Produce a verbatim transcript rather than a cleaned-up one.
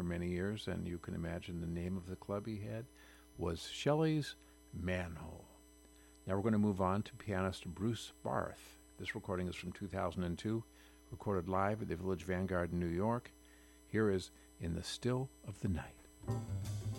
many years, and you can imagine the name of the club he had was Shelley's Manhole. Now we're going to move on to pianist Bruce Barth. This recording is from two thousand two, recorded live at the Village Vanguard in New York. Here is In the Still of the Night.